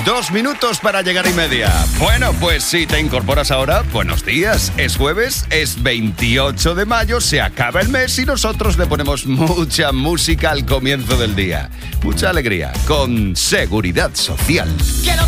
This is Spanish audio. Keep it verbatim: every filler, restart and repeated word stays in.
Dos minutos para llegar y media. Bueno, pues si te incorporas ahora, buenos días. Es jueves, es veintiocho de mayo, se acaba el mes y nosotros le ponemos mucha música al comienzo del día. Mucha alegría, con Seguridad Social.